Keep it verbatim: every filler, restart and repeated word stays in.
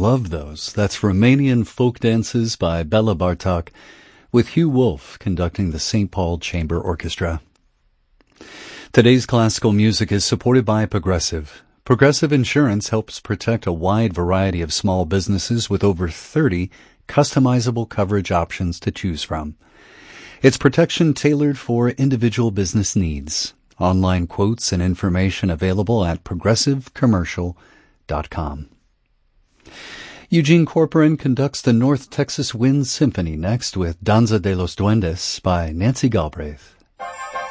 love those. That's Romanian Folk Dances by Bela Bartok, with Hugh Wolf conducting the Saint Paul Chamber Orchestra. Today's classical music is supported by Progressive. Progressive Insurance helps protect a wide variety of small businesses with over thirty customizable coverage options to choose from. It's protection tailored for individual business needs. Online quotes and information available at progressive commercial dot com. Eugene Corporan conducts the North Texas Wind Symphony next with Danza de los Duendes by Nancy Galbraith.